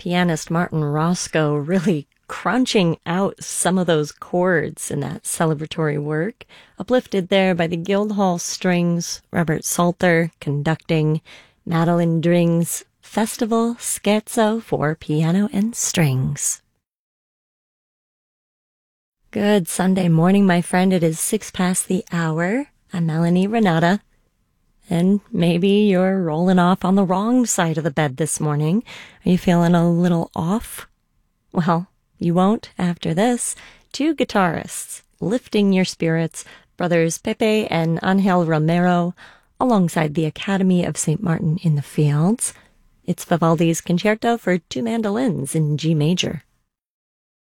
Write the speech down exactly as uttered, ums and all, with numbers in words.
Pianist Martin Roscoe really crunching out some of those chords in that celebratory work, uplifted there by the Guildhall Strings, Robert Salter conducting Madeline Dring's Festival Scherzo for Piano and Strings. Good Sunday morning, my friend. It is six past the hour. I'm Melanie Renata. And maybe you're rolling off on the wrong side of the bed this morning. Are you feeling a little off? Well, you won't after this. Two guitarists lifting your spirits, brothers Pepe and Angel Romero, alongside the Academy of Saint Martin in the Fields. It's Vivaldi's Concerto for Two Mandolins in G major.